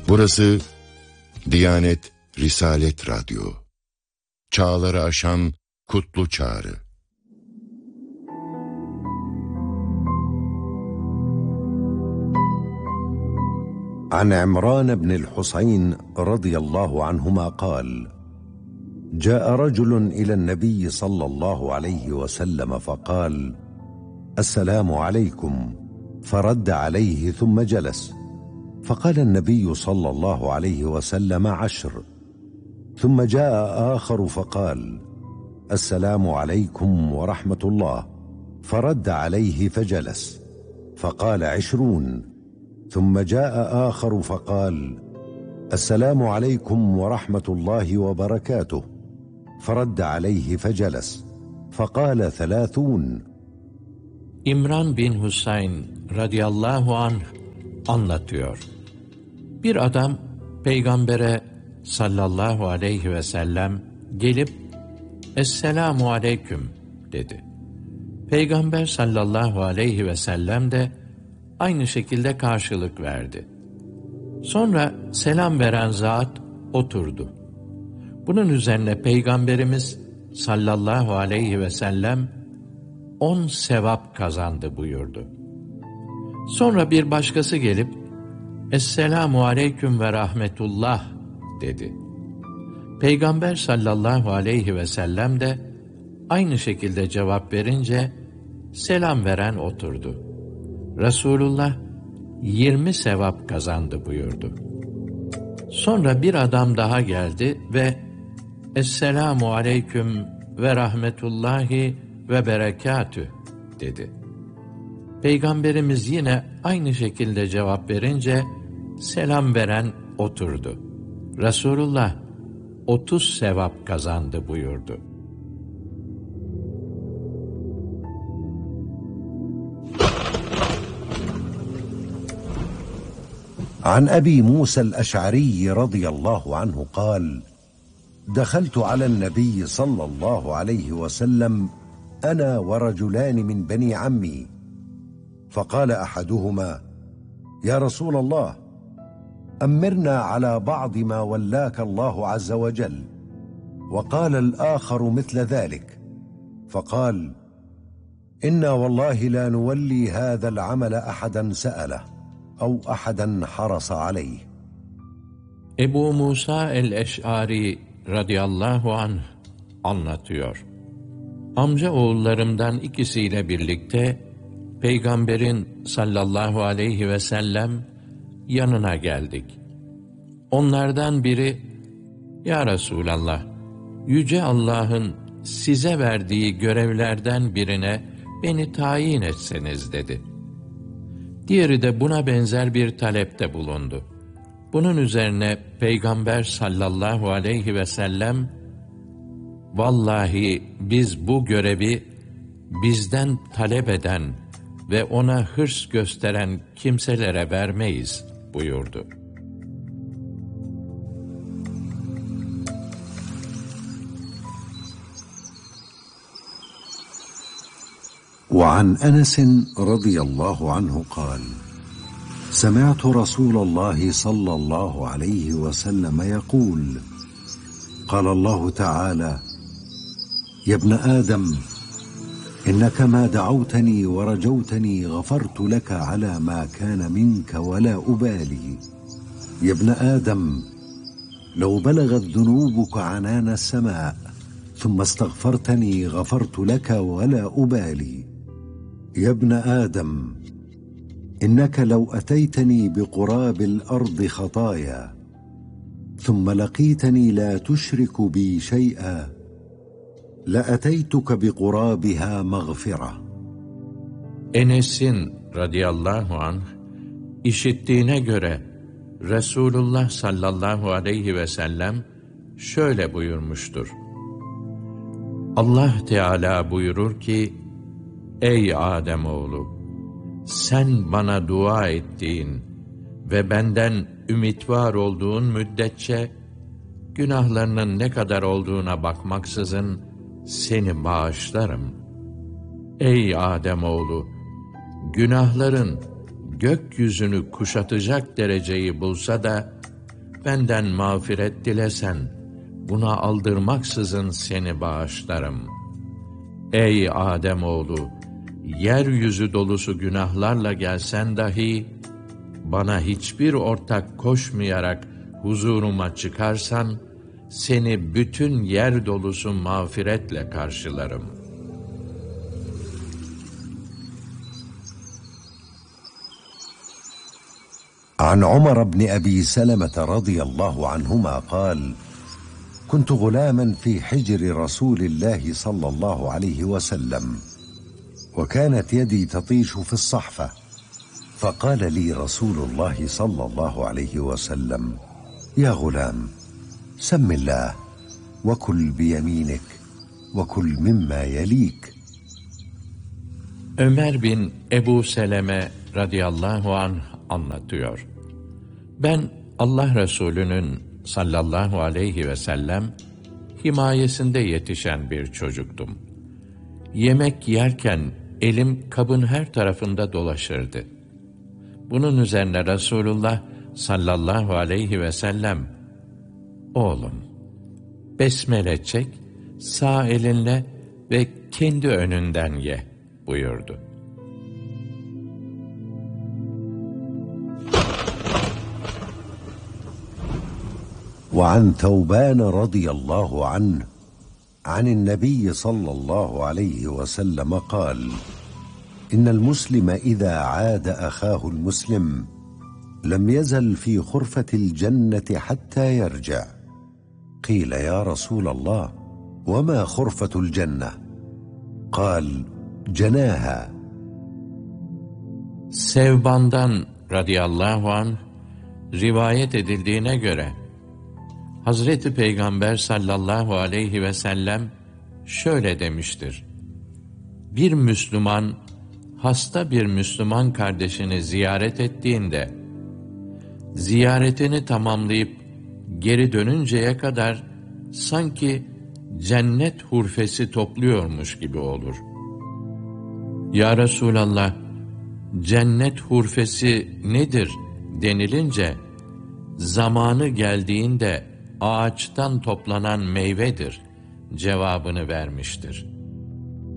Burası Diyanet Risalet Radyo. Çağları aşan kutlu çağrı. عن عمران بن الحصين رضي الله عنهما قال: جاء رجل إلى النبي صلى الله عليه وسلم فقال: السلام عليكم، فرد عليه ثم جلس، فقال النبي صلى الله عليه وسلم 10، ثم جاء آخر فقال: السلام عليكم ورحمة الله، فرد عليه فجلس، فقال 20، ثم جاء آخر فقال: السلام عليكم ورحمة الله وبركاته، فرد عليه فجلس، فقال 30. İmran bin Husayn radıyallahu anh anlatıyor. Bir adam Peygamber'e sallallahu aleyhi ve sellem gelip "Esselamu aleyküm" dedi. Peygamber sallallahu aleyhi ve sellem de aynı şekilde karşılık verdi. Sonra selam veren zat oturdu. Bunun üzerine Peygamberimiz sallallahu aleyhi ve sellem 10 sevap kazandı buyurdu. Sonra bir başkası gelip "Esselamu aleyküm ve rahmetullah" dedi. Peygamber sallallahu aleyhi ve sellem de aynı şekilde cevap verince selam veren oturdu. Resulullah 20 sevap kazandı buyurdu. Sonra bir adam daha geldi ve "Esselamu aleyküm ve rahmetullahi ve berekatüh" dedi. Peygamberimiz yine aynı şekilde cevap verince selam veren oturdu. Resulullah 30 sevap kazandı buyurdu. عن أبي موسى الأشعري رضي الله عنه قال: دخلت على النبي صلى الله عليه وسلم أنا ورجلان من بني عمي، فقال أحدهما: يا رسول الله، أمرنا على بعض ما ولاك الله عز وجل. وقال الآخر مثل ذلك، فقال: إنا والله لا نولي هذا العمل أحدا سأله أو أحدا حرص عليه. Ebu Musa el-Eş'ari radıyallahu anh anlatıyor. Amca oğullarımdan ikisiyle birlikte Peygamberin sallallahu aleyhi ve sellem yanına geldik. Onlardan biri, "Ya Resulallah, Yüce Allah'ın size verdiği görevlerden birine beni tayin etseniz" dedi. Diğeri de buna benzer bir talepte bulundu. Bunun üzerine Peygamber sallallahu aleyhi ve sellem, "Vallahi biz bu görevi bizden talep eden ve ona hırs gösteren kimselere vermeyiz" buyurdu. وعن أنس رضي الله عنه قال: سمعت رسول الله صلى الله عليه وسلم يقول: قال الله تعالى: يا ابن آدم، إنك ما دعوتني ورجوتني غفرت لك على ما كان منك ولا أبالي. يا ابن آدم، لو بلغت ذنوبك عنان السماء ثم استغفرتني غفرت لك ولا أبالي. يا ابن آدم، إنك لو أتيتني بقراب الأرض خطايا ثم لقيتني لا تشرك بي شيئا لأتيتك بقرابها مغفرة. Enes'in radıyallahu anh işittiğine göre Resulullah sallallahu aleyhi ve sellem şöyle buyurmuştur. Allah Teala buyurur ki: "Ey Ademoğlu, sen bana dua ettiğin ve benden ümit var olduğun müddetçe günahlarının ne kadar olduğuna bakmaksızın seni bağışlarım. Ey Ademoğlu, günahların gökyüzünü kuşatacak dereceyi bulsa da benden mağfiret dilesen, buna aldırmaksızın seni bağışlarım. Ey Ademoğlu, yeryüzü dolusu günahlarla gelsen dahi, bana hiçbir ortak koşmayarak huzuruma çıkarsan, seni bütün yer dolusu mağfiretle karşılarım. عن عمر بن أبي سلمة رضي الله عنهما قال: كنت غلاما في حجر رسول الله صلى الله عليه وسلم، وكانت يدي تطيش في الصحفة، فقال لي رسول الله صلى الله عليه وسلم: يا غلام، سم الله وكل بيمينك وكل مما يليك. Ömer bin Ebu Seleme radıyallahu anh anlatıyor. Ben Allah Resulü'nün sallallahu aleyhi ve sellem himayesinde yetişen bir çocuktum. Yemek yerken elim kabın her tarafında dolaşırdı. Bunun üzerine Resulullah sallallahu aleyhi ve sellem, "Oğlum, besmele çek, sağ elinle ve kendi önünden ye," buyurdu. وعن ثوبان رضي الله عنه عن النبي صلى الله عليه وسلم قال: إن المسلم إذا عاد أخاه المسلم لم يزل في خرفة الجنة حتى يرجع. قيل: يا رسول الله، وما خرفة الجنة؟ قال: جناها. Sevban'dan radıyallahu anh rivayet edildiğine göre Hazreti Peygamber sallallahu aleyhi ve sellem şöyle demiştir: Bir Müslüman hasta bir Müslüman kardeşini ziyaret ettiğinde ziyaretini tamamlayıp geri dönünceye kadar sanki cennet hurfesi topluyormuş gibi olur. Ya Resulallah, cennet hurfesi nedir denilince, zamanı geldiğinde ağaçtan toplanan meyvedir cevabını vermiştir.